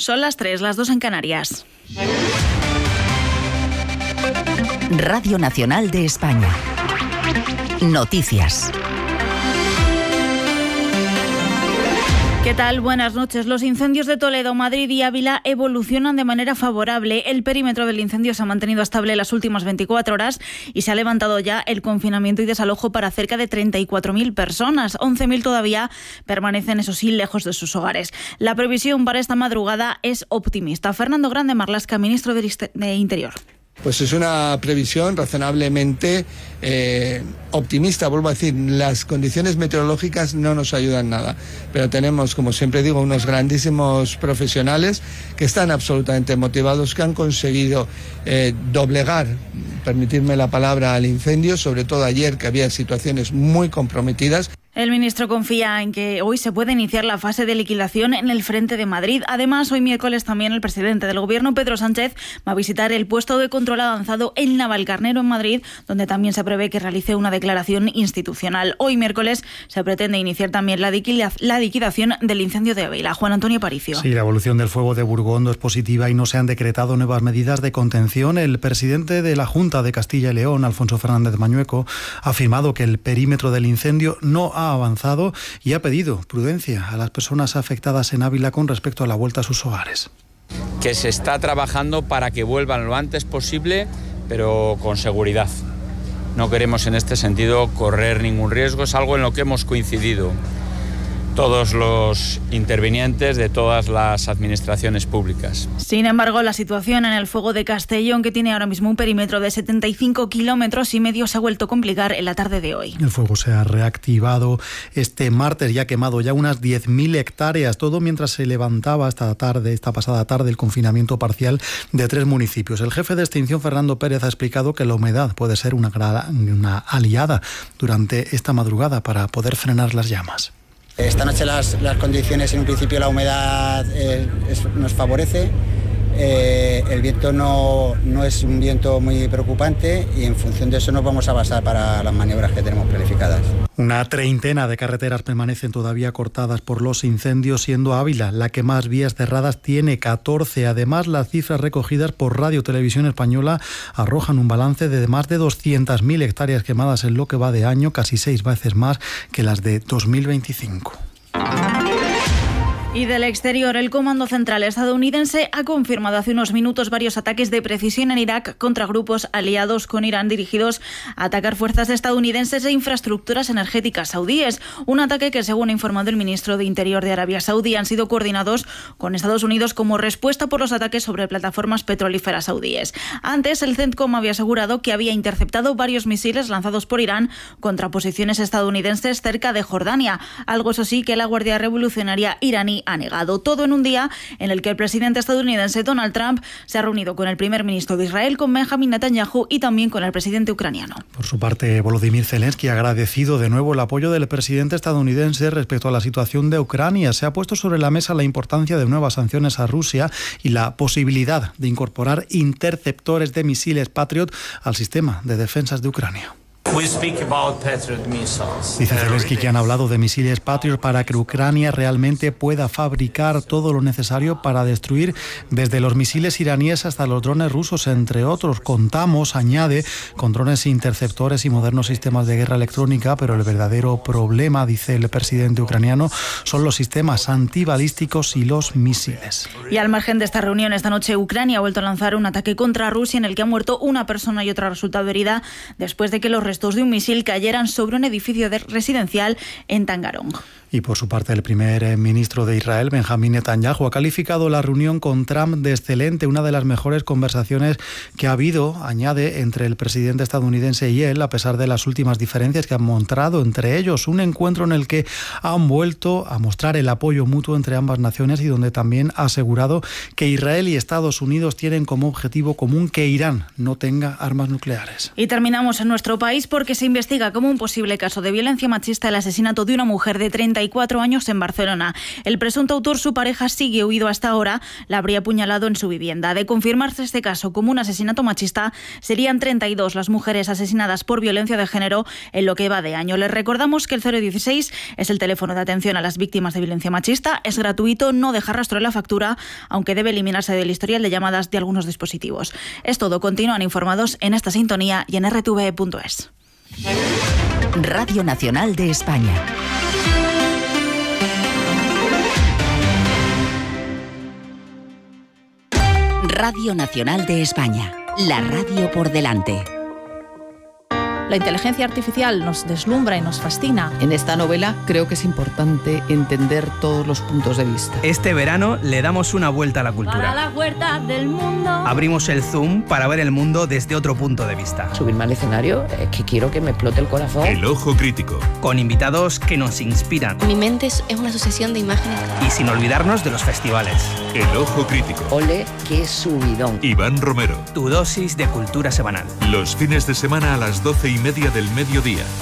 Son las 3, las 2 en Canarias. Radio Nacional de España. Noticias. ¿Qué tal? Buenas noches. Los incendios de Toledo, Madrid y Ávila evolucionan de manera favorable. El perímetro del incendio se ha mantenido estable las últimas 24 horas y se ha levantado ya el confinamiento y desalojo para cerca de 34.000 personas. 11.000 todavía permanecen, eso sí, lejos de sus hogares. La previsión para esta madrugada es optimista. Fernando Grande Marlaska, ministro de Interior. Pues es una previsión razonablemente optimista. Vuelvo a decir, las condiciones meteorológicas no nos ayudan nada, pero tenemos, como siempre digo, unos grandísimos profesionales que están absolutamente motivados, que han conseguido doblegar, permitirme la palabra, al incendio, sobre todo ayer, que había situaciones muy comprometidas. El ministro confía en que hoy se puede iniciar la fase de liquidación en el frente de Madrid. Además, hoy miércoles también el presidente del Gobierno, Pedro Sánchez, va a visitar el puesto de control avanzado en Navalcarnero, en Madrid, donde también se prevé que realice una declaración institucional. Hoy miércoles se pretende iniciar también la liquidación del incendio de Ávila. Juan Antonio Aparicio. Sí, la evolución del fuego de Burgondo es positiva y no se han decretado nuevas medidas de contención. El presidente de la Junta de Castilla y León, Alfonso Fernández Mañueco, ha afirmado que el perímetro del incendio no ha avanzado y ha pedido prudencia a las personas afectadas en Ávila con respecto a la vuelta a sus hogares. Que se está trabajando para que vuelvan lo antes posible, pero con seguridad. No queremos en este sentido correr ningún riesgo, es algo en lo que hemos coincidido todos los intervinientes de todas las administraciones públicas. Sin embargo, la situación en el fuego de Castellón, que tiene ahora mismo un perímetro de 75 kilómetros y medio, se ha vuelto a complicar en la tarde de hoy. El fuego se ha reactivado este martes y ha quemado ya unas 10.000 hectáreas, todo mientras se levantaba esta pasada tarde, el confinamiento parcial de 3 municipios. El jefe de extinción, Fernando Pérez, ha explicado que la humedad puede ser una aliada durante esta madrugada para poder frenar las llamas. Esta noche las condiciones, en un principio la humedad nos favorece, el viento no es un viento muy preocupante y en función de eso nos vamos a basar para las maniobras que tenemos planificadas. Una treintena de carreteras permanecen todavía cortadas por los incendios, siendo Ávila la que más vías cerradas tiene, 14. Además, las cifras recogidas por Radio Televisión Española arrojan un balance de más de 200.000 hectáreas quemadas en lo que va de año, casi 6 veces más que las de 2025. Y del exterior, el Comando Central estadounidense ha confirmado hace unos minutos varios ataques de precisión en Irak contra grupos aliados con Irán dirigidos a atacar fuerzas estadounidenses e infraestructuras energéticas saudíes. Un ataque que, según ha informado el ministro de Interior de Arabia Saudí, han sido coordinados con Estados Unidos como respuesta por los ataques sobre plataformas petrolíferas saudíes. Antes, el CENTCOM había asegurado que había interceptado varios misiles lanzados por Irán contra posiciones estadounidenses cerca de Jordania, algo eso sí que la Guardia Revolucionaria iraní ha negado. Todo en un día en el que el presidente estadounidense Donald Trump se ha reunido con el primer ministro de Israel, con Benjamin Netanyahu, y también con el presidente ucraniano. Por su parte, Volodymyr Zelensky ha agradecido de nuevo el apoyo del presidente estadounidense respecto a la situación de Ucrania. Se ha puesto sobre la mesa la importancia de nuevas sanciones a Rusia y la posibilidad de incorporar interceptores de misiles Patriot al sistema de defensas de Ucrania. Dice Zelensky que han hablado de misiles Patriot para que Ucrania realmente pueda fabricar todo lo necesario para destruir desde los misiles iraníes hasta los drones rusos, entre otros. Contamos, añade, con drones interceptores y modernos sistemas de guerra electrónica, pero el verdadero problema, dice el presidente ucraniano, son los sistemas antibalísticos y los misiles. Y al margen de esta reunión, esta noche Ucrania ha vuelto a lanzar un ataque contra Rusia en el que ha muerto una persona y otra ha resultado herida después de que los restos de un misil cayeran sobre un edificio residencial en Tangarong. Y por su parte, el primer ministro de Israel, Benjamin Netanyahu, ha calificado la reunión con Trump de excelente, una de las mejores conversaciones que ha habido, añade, entre el presidente estadounidense y él, a pesar de las últimas diferencias que han mostrado entre ellos. Un encuentro en el que han vuelto a mostrar el apoyo mutuo entre ambas naciones y donde también ha asegurado que Israel y Estados Unidos tienen como objetivo común que Irán no tenga armas nucleares. Y terminamos en nuestro país porque se investiga como un posible caso de violencia machista el asesinato de una mujer de 31 34 años en Barcelona. El presunto autor, su pareja, sigue huido hasta ahora. La habría apuñalado en su vivienda. De confirmarse este caso como un asesinato machista, serían 32 las mujeres asesinadas por violencia de género en lo que va de año. Les recordamos que el 016 es el teléfono de atención a las víctimas de violencia machista. Es gratuito, no deja rastro en la factura, aunque debe eliminarse del historial de llamadas de algunos dispositivos. Es todo. Continúan informados en esta sintonía y en rtve.es. Radio Nacional de España. Radio Nacional de España. La radio por delante. La inteligencia artificial nos deslumbra y nos fascina. En esta novela creo que es importante entender todos los puntos de vista. Este verano le damos una vuelta a la cultura. Para la vuelta del mundo. Abrimos el zoom para ver el mundo desde otro punto de vista. Subirme al escenario es que quiero que me explote el corazón. El ojo crítico. Con invitados que nos inspiran. Mi mente es una sucesión de imágenes. Y sin olvidarnos de los festivales. El ojo crítico. Ole, qué subidón. Iván Romero. Tu dosis de cultura semanal. Los fines de semana a las 12:30 del mediodía.